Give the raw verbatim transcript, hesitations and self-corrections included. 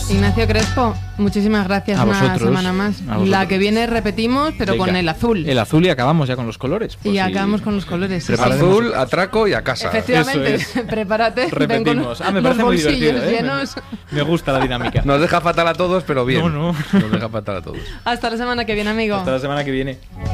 Ignacio Crespo, muchísimas gracias. A una vosotros, semana más. La que viene repetimos, pero Venga, con el azul. El azul y acabamos ya con los colores. Y si... acabamos con los colores. Sí, azul, atraco y a casa. Efectivamente, es. prepárate. Repetimos. Ah, me los parece muy divertido, ¿eh? llenos. Me, me gusta la dinámica. Nos deja fatal a todos, pero bien. No, no. Nos deja fatal a todos. Hasta la semana que viene, amigo. Hasta la semana que viene.